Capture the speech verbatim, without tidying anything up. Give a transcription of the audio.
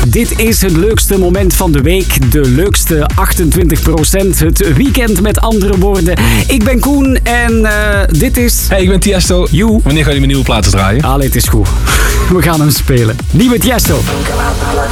Dit is het leukste moment van de week. De leukste achtentwintig procent. Het weekend met andere woorden. Ik ben Koen en uh, dit is... Hey, ik ben Tiesto. Joe. Wanneer ga je mijn nieuwe platen draaien? Allee, het is goed. We gaan hem spelen. Nieuwe Tiesto.